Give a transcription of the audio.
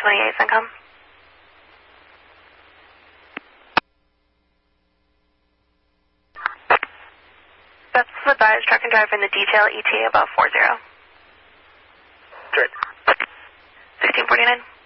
28 Syncom. That's advised, truck and driver in the detail, ETA above 40. Good. 1649.